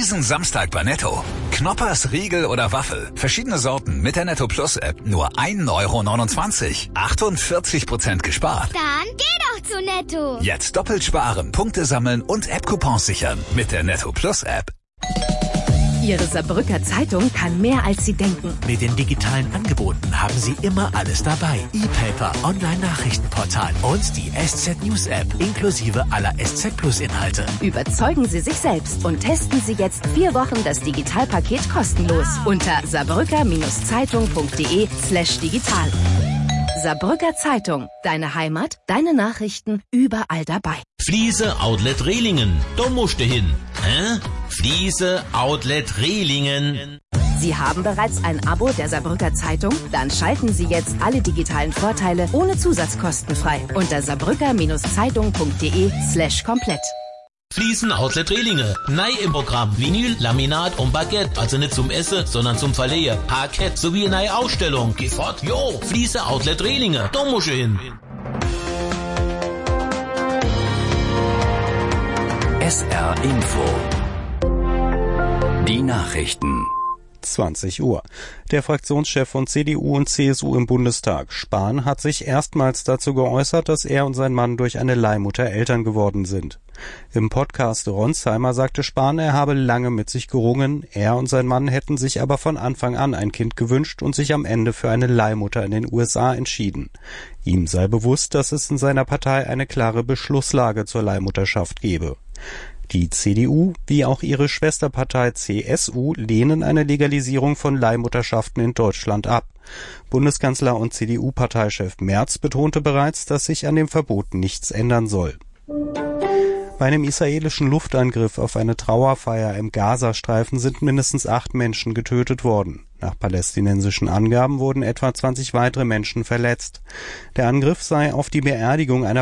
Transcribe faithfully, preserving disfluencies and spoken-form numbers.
Diesen Samstag bei Netto. Knoppers, Riegel oder Waffel. Verschiedene Sorten mit der Netto Plus App. Nur ein Euro neunundzwanzig. achtundvierzig Prozent gespart. Dann geh doch zu Netto. Jetzt doppelt sparen, Punkte sammeln und App-Coupons sichern. Mit der Netto Plus App. Ihre Saarbrücker Zeitung kann mehr, als Sie denken. Mit den digitalen Angeboten haben Sie immer alles dabei. E-Paper, Online-Nachrichtenportal und die S Z News App inklusive aller S Z Plus Inhalte. Überzeugen Sie sich selbst und testen Sie jetzt vier Wochen das Digitalpaket kostenlos unter saarbrücker-zeitung.de slash digital. Saarbrücker Zeitung. Deine Heimat, deine Nachrichten, überall dabei. Fliese Outlet Rehlingen. Da musst du hin. Hä? Fliese Outlet Rehlingen. Sie haben bereits ein Abo der Saarbrücker Zeitung? Dann schalten Sie jetzt alle digitalen Vorteile ohne Zusatzkosten frei unter saarbrücker-zeitung.de slash komplett. Fliesen Outlet Rehlingen. Neu im Programm. Vinyl, Laminat und Baguette. Also nicht zum Essen, sondern zum Verleihen. Parkett sowie eine neue Ausstellung. Geh fort, jo. Fliese Outlet Rehlingen. Da musst du hin. S R Info. Die Nachrichten. zwanzig Uhr. Der Fraktionschef von C D U und C S U im Bundestag, Spahn, hat sich erstmals dazu geäußert, dass er und sein Mann durch eine Leihmutter Eltern geworden sind. Im Podcast Ronsheimer sagte Spahn, er habe lange mit sich gerungen, er und sein Mann hätten sich aber von Anfang an ein Kind gewünscht und sich am Ende für eine Leihmutter in den U S A entschieden. Ihm sei bewusst, dass es in seiner Partei eine klare Beschlusslage zur Leihmutterschaft gebe. Die C D U, wie auch ihre Schwesterpartei C S U, lehnen eine Legalisierung von Leihmutterschaften in Deutschland ab. Bundeskanzler und C D U-Parteichef Merz betonte bereits, dass sich an dem Verbot nichts ändern soll. Bei einem israelischen Luftangriff auf eine Trauerfeier im Gazastreifen sind mindestens acht Menschen getötet worden. Nach palästinensischen Angaben wurden etwa zwanzig weitere Menschen verletzt. Der Angriff sei auf die Beerdigung einer